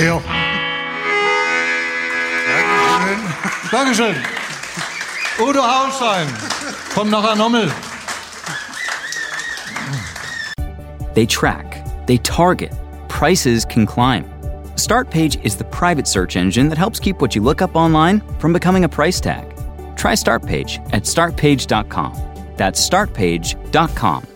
Ja. Dankeschön. Udo Hausheim kommt nachher nochmal. They track, they target, prices can climb. Startpage is the private search engine that helps keep what you look up online from becoming a price tag. Try Startpage at startpage.com. That's startpage.com.